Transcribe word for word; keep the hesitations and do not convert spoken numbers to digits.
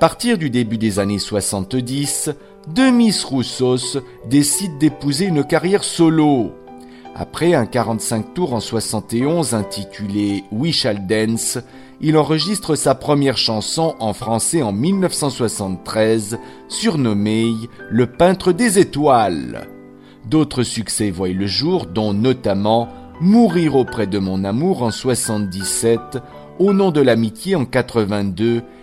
partir du début des années soixante-dix, Demis Roussos décide d'épouser une carrière solo. Après un quarante-cinq tours en soixante et onze intitulé We Shall Dance, il enregistre sa première chanson en français en mille neuf cent soixante-treize, surnommée Le peintre des étoiles. D'autres succès voient le jour, dont notamment Mourir auprès de mon amour en soixante-dix-sept, Au nom de l'amitié en quatre-vingt-deux